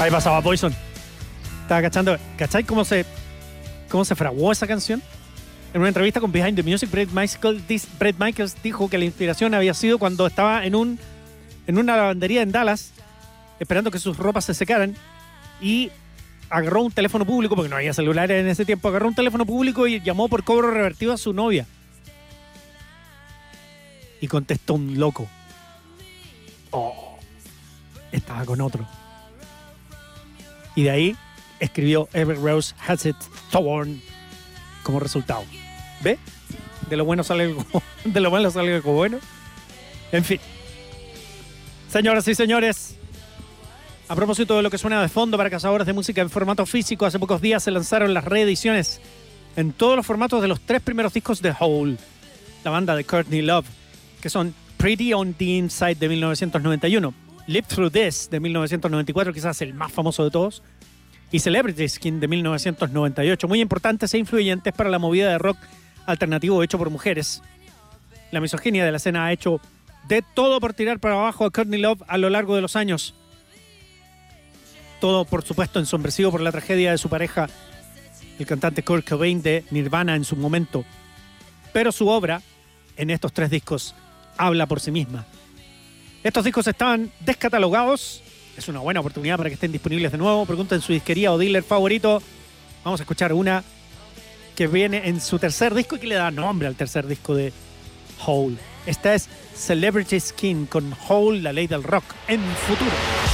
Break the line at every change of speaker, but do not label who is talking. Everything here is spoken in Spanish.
Ahí pasaba Poison. Estaba cachando. ¿Cachai cómo se fraguó esa canción? En una entrevista con Behind the Music, Bret Michaels dijo que la inspiración había sido cuando estaba en una lavandería en Dallas, esperando que sus ropas se secaran, y agarró un teléfono público, porque no había celulares en ese tiempo, agarró un teléfono público y llamó por cobro revertido a su novia. Y contestó un loco. Oh, estaba con otro. Y de ahí escribió Every Rose Has Its Thorn como resultado. ¿Ve? De lo bueno sale algo bueno. En fin. Señoras y señores, a propósito de lo que suena de fondo para cazadores de música en formato físico, hace pocos días se lanzaron las reediciones en todos los formatos de los 3 primeros discos de Hole, la banda de Courtney Love, que son Pretty on the Inside de 1991, Live Through This de 1994, quizás el más famoso de todos, y Celebrity Skin de 1998, muy importantes e influyentes para la movida de rock alternativo hecho por mujeres. La misoginia de la escena ha hecho de todo por tirar para abajo a Courtney Love a lo largo de los años. Todo, por supuesto, ensombrecido por la tragedia de su pareja, el cantante Kurt Cobain de Nirvana en su momento. Pero su obra, en estos 3 discos, habla por sí misma. Estos discos estaban descatalogados. Es una buena oportunidad para que estén disponibles de nuevo. Pregunten en su disquería o dealer favorito. Vamos a escuchar una que viene en su tercer disco y que le da nombre al tercer disco de Hole. Esta es Celebrity Skin con Hole, la ley del rock en futuro.